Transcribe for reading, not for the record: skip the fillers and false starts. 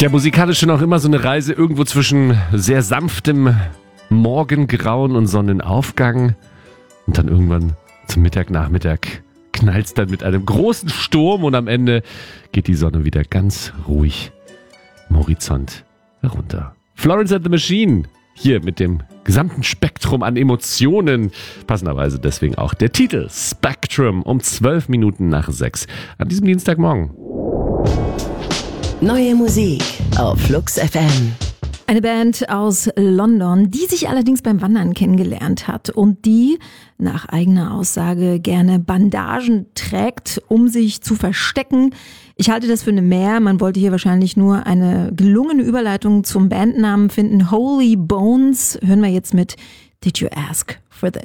Tja, musikalisch schon auch immer so eine Reise irgendwo zwischen sehr sanftem Morgengrauen und Sonnenaufgang und dann irgendwann zum Nachmittag knallt es dann mit einem großen Sturm und am Ende geht die Sonne wieder ganz ruhig am Horizont herunter. Florence and the Machine, hier mit dem gesamten Spektrum an Emotionen, passenderweise deswegen auch der Titel Spectrum um 12 Minuten nach 6 an diesem Dienstagmorgen. Neue Musik auf Flux FM. Eine Band aus London, die sich allerdings beim Wandern kennengelernt hat und die nach eigener Aussage gerne Bandagen trägt, um sich zu verstecken. Ich halte das für eine Mehr. Man wollte hier wahrscheinlich nur eine gelungene Überleitung zum Bandnamen finden. Holy Bones hören wir jetzt mit Did You Ask for This?